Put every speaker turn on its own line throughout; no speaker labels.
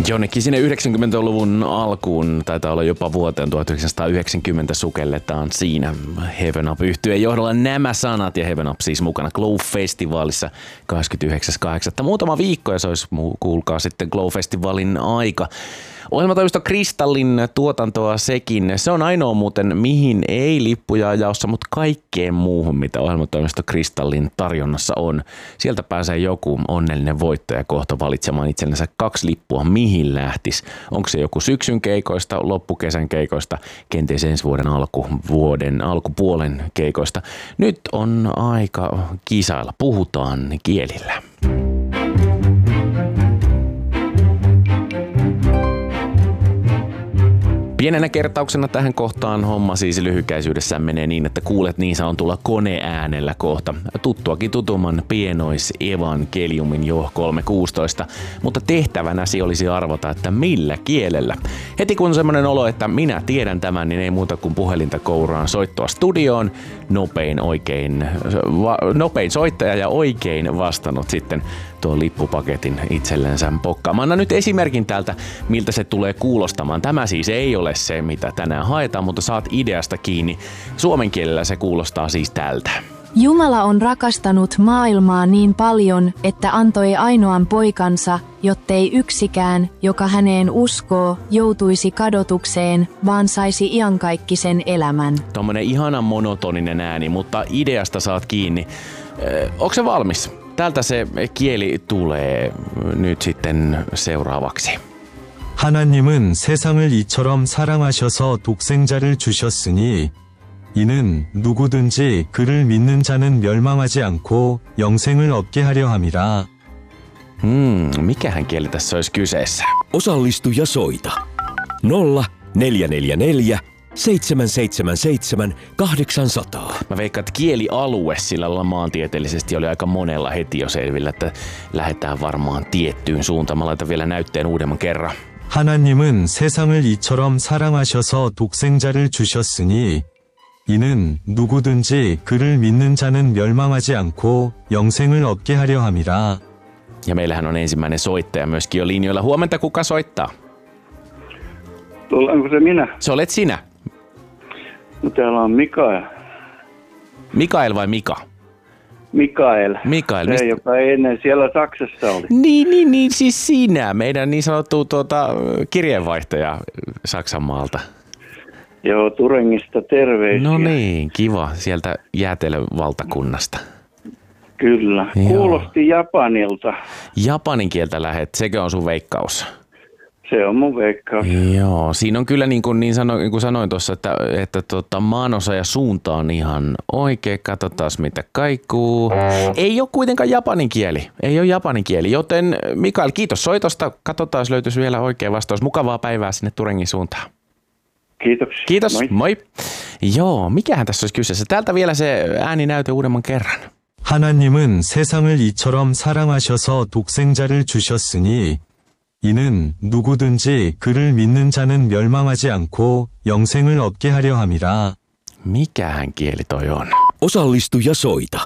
Jonnekin sinne 90-luvun alkuun, taitaa olla jopa vuoteen 1990 sukelletaan siinä Heaven Up -yhtyeen johdolla nämä sanat ja Heaven Up siis mukana Glow-festivaalissa 29.8. Muutama viikko ja se olisi kuulkaa sitten Glow-festivaalin aika. Ohjelmatoimisto Kristallin tuotantoa sekin. Se on ainoa muuten, mihin ei lippuja jaossa, mutta kaikkeen muuhun, mitä ohjelmatoimisto Kristallin tarjonnassa on. Sieltä pääsee joku onnellinen voittaja kohta valitsemaan itsellensä 2 lippua, mihin lähtisi. Onko se joku syksyn keikoista, loppukesän keikoista, kenties ensi vuoden alkupuolen keikoista. Nyt on aika kisailla. Puhutaan kielillä. Pienenä kertauksena tähän kohtaan homma siis lyhykäisyydessään menee niin, että kuulet niin sanotulla koneäänellä kohta tuttuakin tutumman pienois-evankeliumin jo 3.16, mutta tehtävänäsi olisi arvata, että millä kielellä. Heti kun on semmoinen olo, että minä tiedän tämän, niin ei muuta kuin puhelinta kouraan soittoa studioon. Nopein soittaja ja oikein vastannut sitten tuon lippupaketin itsellensä pokkaamaan. Anna nyt esimerkin täältä, miltä se tulee kuulostamaan. Tämä siis ei ole se, mitä tänään haetaan, mutta saat ideasta kiinni. Suomen kielellä se kuulostaa siis tältä.
Jumala on rakastanut maailmaa niin paljon, että antoi ainoan poikansa, jottei yksikään, joka häneen uskoo, joutuisi kadotukseen, vaan saisi iankaikkisen elämän.
Tommonen ihana monotoninen ääni, mutta ideasta saat kiinni. Onko se valmis? Täältä se kieli tulee nyt sitten seuraavaksi.
하나님은 세상을 이처럼 사랑하셔서 독생자를 주셨으니 이는 누구든지 그를 믿는 자는 멸망하지 않고 영생을 얻게 하려 함이라.
Mikähän kieli tässä olisi kyseessä?
Osallistu ja soita. 0444 777 800.
Mä veikkaan, että kielialue sillä lailla maantieteellisesti oli aika monella heti jo selvillä, että lähdetään varmaan tiettyyn suuntaan. Mä laitan vielä näytteen uudemman kerran.
하나님은 세상을 이처럼 사랑하셔서 독생자를 주셨으니 이는 누구든지 그를 믿는 자는 멸망하지 않고 영생을 얻게 하려 함이라.
Ja meillähän on ensimmäinen soittaja myöskin jo linjoilla. Huomenta, kuka soittaa?
Onko se minä?
Se olet sinä.
No, täällä on Mikael.
Mikael vai Mika?
Mikael.
Mikael.
Se, joka ennen siellä Saksassa oli.
Niin, siis sinä. Meidän niin sanottu kirjeenvaihtaja Saksanmaalta.
Joo, Turengista terveisiä.
No niin, kiva. Sieltä jäätelövaltakunnasta.
Kyllä.
Joo.
Kuulosti Japanilta.
Japanin kieltä lähet, sekö on sun veikkaus?
Se on mun veikkaus.
Joo, siinä on kyllä niin kuin sanoin tuossa, että maanosa ja suunta on ihan oikein. Katsotaan mitä kaikuu. Ei ole kuitenkaan japanin kieli. Ei ole japanin kieli, joten Mikael, kiitos soitosta. Katsotaan, jos löytyisi vielä oikea vastaus. Mukavaa päivää sinne Turengin suuntaan.
Kiitoksia.
Kiitos, moi. Joo, mikähän tässä olisi kyseessä? Täältä vielä se ääninäyte uudemman kerran.
하나님은 세상을 이처럼 사랑하셔서 독생자를 주셨으니 이는 누구든지 그를 믿는 자는 멸망하지 않고 영생을 얻게 하려 함이라.
Mikähän kieli toi on?
Osallistu ja soita.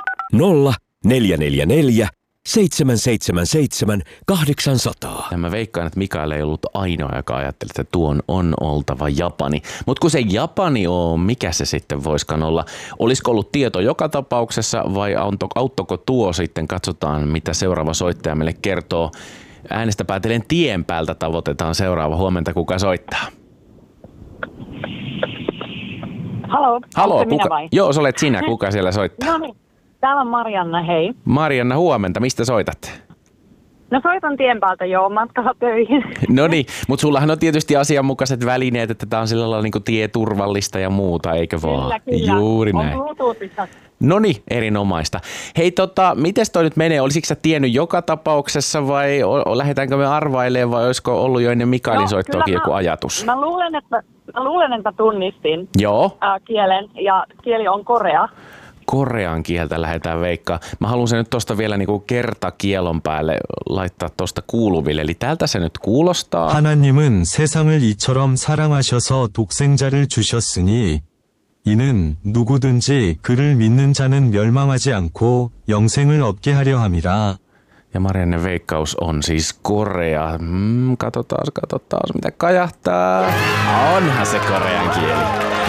0444 777 800.
Ja mä veikkaan, että Mikael ei ollut ainoa, joka ajatteli, että tuon on oltava Japani. Mutta kun se Japani on, mikä se sitten voiskaan olla? Olisiko ollut tieto joka tapauksessa vai auttoiko tuo sitten? Katsotaan, mitä seuraava soittaja meille kertoo. Äänestä päätellen tien päältä tavoitetaan seuraava. Huomenta, kuka soittaa?
Halo, minä vai?
Joo, se olet sinä. Kuka siellä soittaa?
No niin, täällä on Marianna, hei.
Marianna, huomenta. Mistä soitat?
No soitan tien päältä jo matkalla töihin.
No niin, mutta sullahan on tietysti asianmukaiset välineet, että tämä on sillä lailla niin tieturvallista ja muuta, eikö vaan?
Kyllä.
Juuri näin.
On Bluetoothissa.
No niin, erinomaista. Hei, mites toi nyt menee? Olisitko sä tiennyt joka tapauksessa vai lähdetäänkö me arvailemaan vai olisiko ollut jo ennen Mikaelin soittoakin joku ajatus?
Mä luulen, että tunnistin
Joo.
Kielen ja kieli on korea.
Korean kieltä lähdetään veikkaa. Mä haluan sen nyt tosta vielä niinku kertakielon päälle laittaa tosta kuuluville. Eli tältä se nyt kuulostaa.
하나님은 세상을 이처럼 사랑하셔서 독생자를 주셨으니 이는 누구든지 그를 믿는 자는 멸망하지 않고 영생을 얻게 하려 함이라.
Ja Marianne veikkaus on siis Korea. Katsotaan, mitä kajahtaa. Onhan se korean kieli.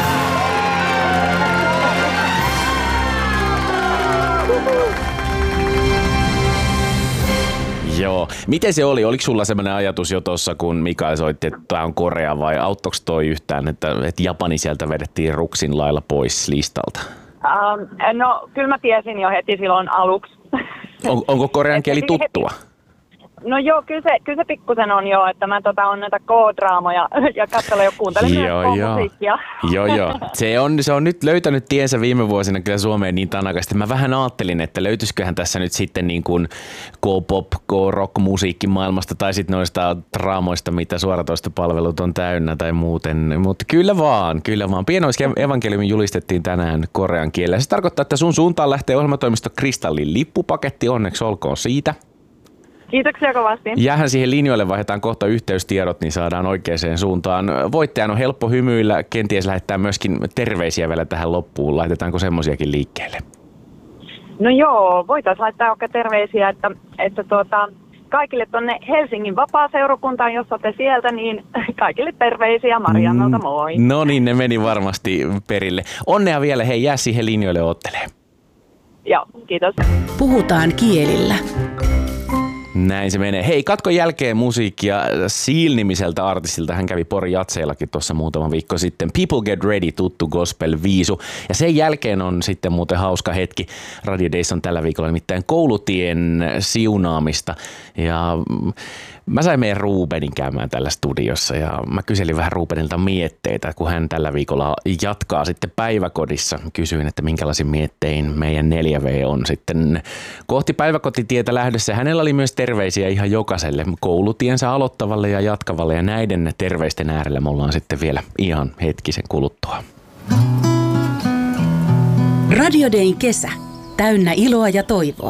Joo. Miten se oli? Oliko sulla semmoinen ajatus jo tuossa, kun Mikael soitti, että tämä on Korea, vai auttoiko toi yhtään, että Japani sieltä vedettiin ruksin lailla pois listalta?
No, kyllä mä tiesin jo heti silloin aluksi.
Onko korean kieli tuttua?
No joo, kyllä se pikkusen on jo, että mä on näitä K-draamoja ja katselen jo kuuntelen myös K-musiikkia.
Joo. Se on nyt löytänyt tiensä viime vuosina kyllä Suomeen niin tanakasti. Mä vähän ajattelin, että löytyisiköhän tässä nyt sitten niin kuin K-pop, K-rock-musiikki maailmasta tai sitten noista draamoista, mitä suoratoistopalvelut on täynnä tai muuten. Mutta kyllä vaan. Pienoisevankeliumi julistettiin tänään korean kielellä. Se tarkoittaa, että sun suuntaan lähtee ohjelmatoimisto Kristallin lippupaketti. Onneksi olkoon siitä.
Kiitoksia kovasti.
Jäähän siihen linjoille, vaihdetaan kohta yhteystiedot, niin saadaan oikeaan suuntaan. Voittajan on helppo hymyillä, kenties lähettää myöskin terveisiä vielä tähän loppuun. Laitetaanko semmosiakin liikkeelle?
No joo, voitaisiin laittaa oikein terveisiä, että kaikille tuonne Helsingin vapaaseurakuntaan, jos olette sieltä, niin kaikille terveisiä Mariannalta, moi.
No niin, ne meni varmasti perille. Onnea vielä, hei, jää siihen linjoille oottelee.
Joo, kiitos.
Puhutaan kielillä.
Näin se menee. Hei, katkon jälkeen musiikkia Seal-nimiseltä artistilta. Hän kävi Porin Jatseillakin tuossa muutama viikko sitten. People Get Ready, tuttu gospel-viisu. Ja sen jälkeen on sitten muuten hauska hetki. Radio Days on tällä viikolla nimittäin koulutien siunaamista. Ja mä sain meidän Rubenin käymään tällä studiossa ja mä kyselin vähän Rubenilta mietteitä, kun hän tällä viikolla jatkaa sitten päiväkodissa. Kysyin, että minkälaisin miettein meidän 4V on sitten kohti päiväkotitietä lähdössä. Hänellä oli myös terveisiä ihan jokaiselle koulutiensä aloittavalle ja jatkavalle ja näiden terveisten äärellä me ollaan sitten vielä ihan hetkisen kuluttua.
Radio Dayn kesä. Täynnä iloa ja toivoa.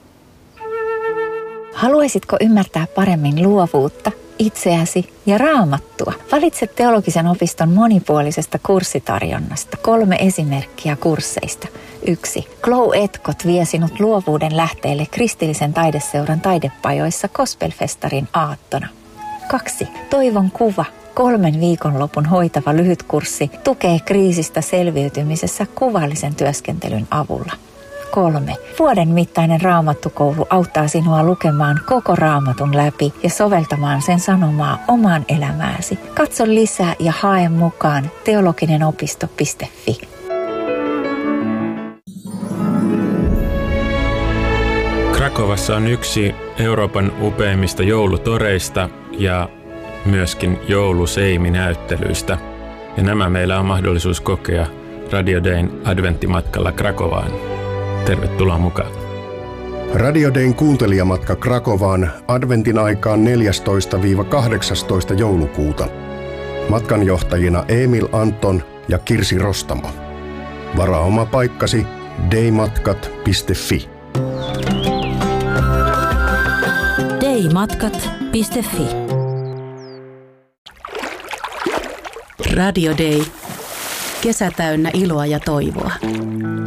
Haluaisitko ymmärtää paremmin luovuutta, itseäsi ja Raamattua? Valitse teologisen opiston monipuolisesta kurssitarjonnasta 3 esimerkkiä kursseista. 1. Glow Etkot vie sinut luovuuden lähteelle kristillisen taideseuran taidepajoissa Gospelfestarin aattona. 2. Toivon kuva. 3 viikonlopun hoitava lyhytkurssi tukee kriisistä selviytymisessä kuvallisen työskentelyn avulla. 3. Vuoden mittainen raamattukoulu auttaa sinua lukemaan koko raamatun läpi ja soveltamaan sen sanomaa omaan elämääsi. Katso lisää ja hae mukaan teologinenopisto.fi.
Krakovassa on yksi Euroopan upeimmista joulutoreista ja myöskin jouluseiminäyttelyistä. Ja nämä meillä on mahdollisuus kokea Radio Dayn adventtimatkalla Krakovaan. Tervetuloa mukaan.
Radio Dayn kuuntelijamatka Krakovaan adventin aikaan 14-18 joulukuuta. Matkanjohtajina Emil Anton ja Kirsi Rostamo. Varaa oma paikkasi daymatkat.fi.
daymatkat.fi. Radio Day. Kesä täynnä iloa ja toivoa.